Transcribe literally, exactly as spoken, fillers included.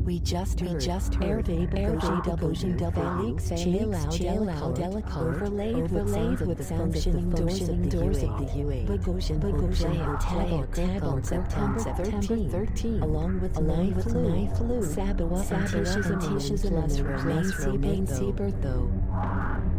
We just we just heard Air Double Double Chaleau Delacar overlaid overlaid with functioning doors of the U A. Bogosian Bogosian Tab on September thirteenth, along with along with Night Flu, Sabawa, Tissues and Tissues and Less Remain Seabird though.